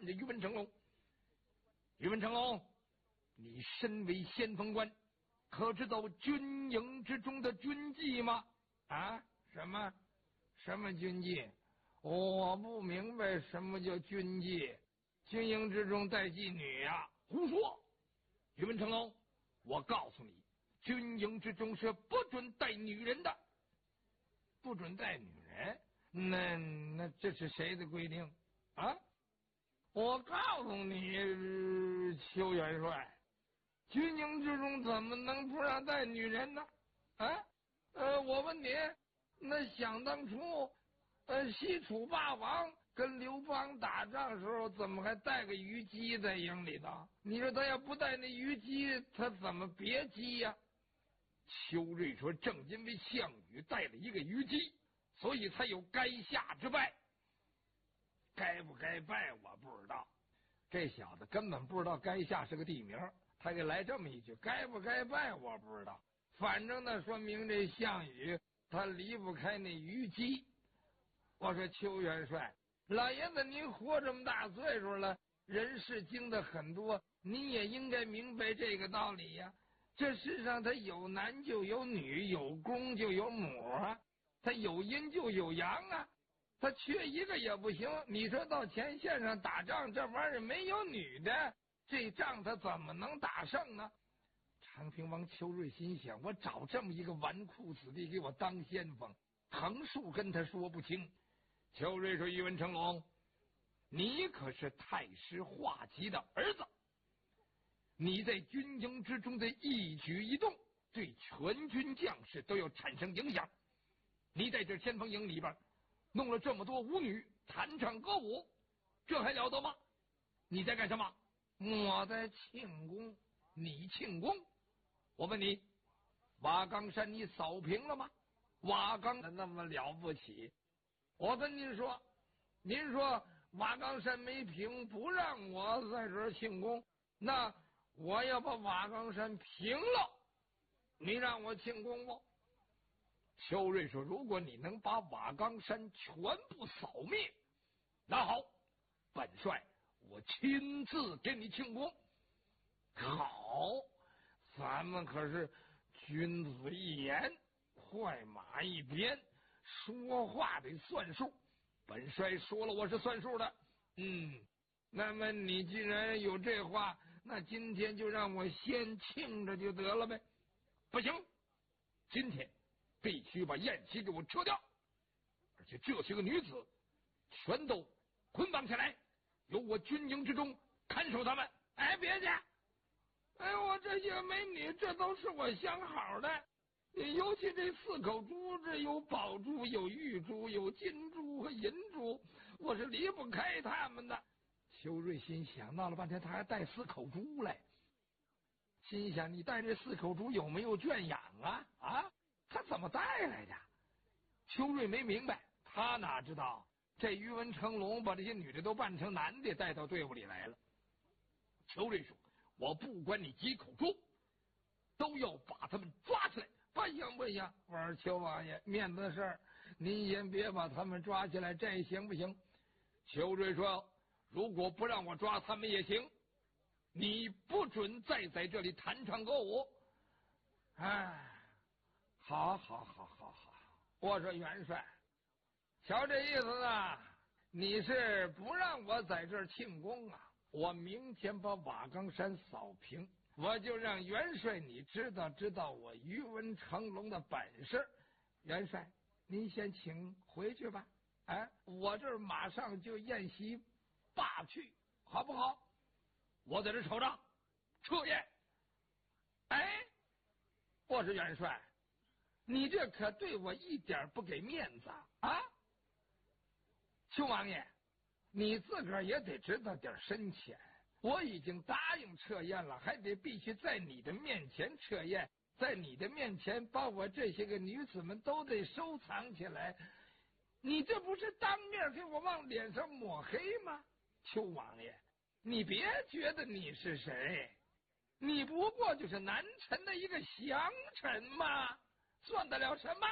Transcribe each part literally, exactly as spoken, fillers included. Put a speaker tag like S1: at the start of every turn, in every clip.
S1: 着于文成龙。于文成龙，你身为先锋官，可知道军营之中的军纪吗？啊，什么什么军纪？我不明白什么叫军纪。军营之中带妓女呀？胡说！于文成龙，我告诉你，军营之中是不准带女人的。不准带女人？那那这是谁的规定啊？我告诉你，邱元帅，军营之中怎么能不让带女人呢？啊，呃，我问你，那想当初，呃，西楚霸王跟刘邦打仗时候，怎么还带个虞姬在营里头？你说他要不带那虞姬，他怎么别姬呀？邱瑞说：“正因为项羽带了一个虞姬，所以才有垓下之败。该不该败我不知道。这小子根本不知道垓下是个地名，他给来这么一句，该不该败我不知道。反正呢，说明这项羽他离不开那虞姬。我说邱元帅，老爷子您活这么大岁数了，人世经的很多，您也应该明白这个道理呀。这世上它有男就有女，有公就有母啊，它有阴就有阳啊，它缺一个也不行。你说到前线上打仗，这玩意儿没有女的，这仗他怎么能打胜呢？长平王邱瑞心想，我找这么一个纨绔子弟给我当先锋，横竖跟他说不清。邱瑞说：“于文成龙，你可是太师华吉的儿子，你在军营之中的一举一动，对全军将士都要产生影响。你在这先锋营里边弄了这么多舞女弹唱歌舞，这还了得吗？你在干什么？我在庆功。你庆功？我问你，瓦岗山你扫平了吗？瓦岗那么了不起？我跟您说，您说瓦岗山没平，不让我在这儿庆功，那我要把瓦岗山平了，你让我庆功不？”邱瑞说：“如果你能把瓦岗山全部扫灭，那好，本帅我亲自给你庆功。”好，咱们可是君子一言，快马一鞭，说话得算数。本帅说了，我是算数的。嗯，那么你既然有这话，那今天就让我先庆着就得了呗。不行，今天必须把宴席给我撤掉，而且这些个女子全都捆绑起来，由我军营之中看守他们。哎，别介！哎，我这些美女，这都是我想好的。尤其这四口珠，这有宝珠，有玉珠，有金珠和银珠，我是离不开他们的。邱瑞心想，闹了半天他还带四口珠来，心想你带这四口珠有没有圈养啊？啊，他怎么带来的？邱瑞没明白，他哪知道这于文成龙把这些女的都扮成男的带到队伍里来了。邱瑞说：“我不管你几口珠，都要把他们抓起来。”不行不行，我说邱王爷，面子的事儿，您先别把他们抓起来，这行不行？邱瑞说：“如果不让我抓他们也行，你不准再在这里弹唱歌舞。”哎，好好好好好，我说元帅，瞧这意思呢，你是不让我在这儿庆功啊？我明天把瓦岗山扫平，我就让元帅你知道知道我于文成龙的本事。元帅，您先请回去吧。哎，我这儿马上就宴席罢去，好不好？我在这瞅着，彻夜。哎，我说元帅，你这可对我一点不给面子啊！邱王爷，你自个儿也得知道点深浅。我已经答应撤宴了，还得必须在你的面前撤宴，在你的面前把我这些个女子们都得收藏起来。你这不是当面给我往脸上抹黑吗？邱王爷，你别觉得你是谁，你不过就是南陈的一个降臣嘛，算得了什么？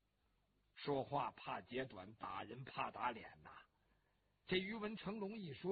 S1: 说话怕揭短，打人怕打脸呐、啊。这于文成龙一说